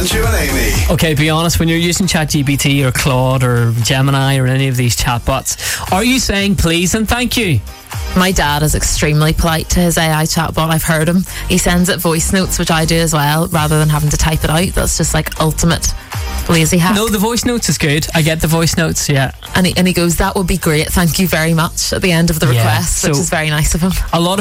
Andrew and Amy. Okay, be honest, when you're using ChatGPT or Claude or Gemini or any of these chatbots, are you saying please and thank you? My dad is extremely polite to his AI chatbot. I've heard him. He sends it voice notes, which I do as well, rather than having to type it out. That's just like ultimate lazy hack. No, the voice notes is good. I get the voice notes, yeah. And he goes, that would be great. Thank you very much at the end of the request, which is very nice of him. A lot of